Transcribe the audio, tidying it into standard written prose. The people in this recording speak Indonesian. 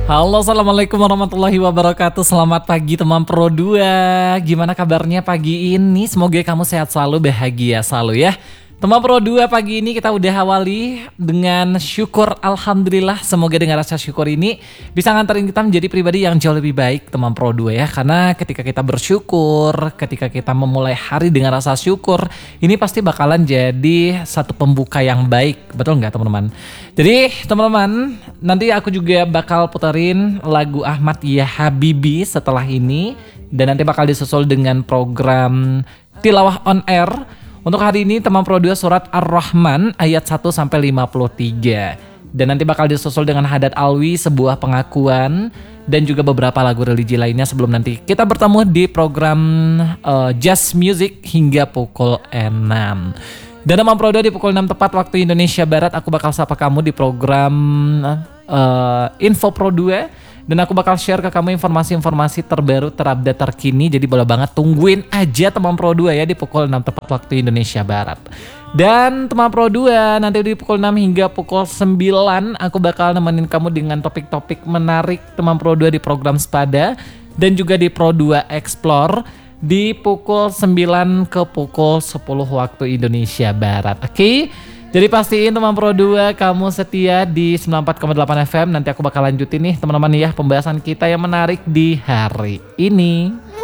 Halo, assalamualaikum warahmatullahi wabarakatuh. Selamat pagi teman Pro 2. Gimana kabarnya pagi ini? Semoga kamu sehat selalu, bahagia selalu ya. Teman Pro 2, pagi ini kita udah awali dengan syukur, alhamdulillah. Semoga dengan rasa syukur ini bisa nganterin kita menjadi pribadi yang jauh lebih baik, teman Pro 2 ya. Karena ketika kita bersyukur, ketika kita memulai hari dengan rasa syukur, ini pasti bakalan jadi satu pembuka yang baik. Betul nggak teman-teman? Jadi teman-teman, nanti aku juga bakal puterin lagu Ahmad Ya Habibi setelah ini. Dan nanti bakal disusul dengan program Tilawah on Air. Untuk hari ini teman Pro 2 surat Ar-Rahman ayat 1 sampai 53. Dan nanti bakal disusul dengan Haddad Alwi, sebuah pengakuan, dan juga beberapa lagu religi lainnya sebelum nanti kita bertemu di program Jazz Music hingga pukul 6. Dan teman Pro 2 di pukul 6 tepat waktu Indonesia Barat aku bakal sapa kamu di program Info Pro 2. Dan aku bakal share ke kamu informasi-informasi terbaru, terupdate, terkini. Jadi boleh banget tungguin aja teman Pro 2 ya di pukul 6 tepat waktu Indonesia Barat. Dan teman Pro 2 nanti di pukul 6 hingga pukul 9 aku bakal nemenin kamu dengan topik-topik menarik teman Pro 2 di program Sepada. Dan juga di Pro 2 Explore di pukul 9 ke pukul 10 waktu Indonesia Barat. Oke? Jadi pastiin teman Pro 2 kamu setia di 94,8 FM. Nanti aku bakal lanjutin nih teman-teman ya pembahasan kita yang menarik di hari ini.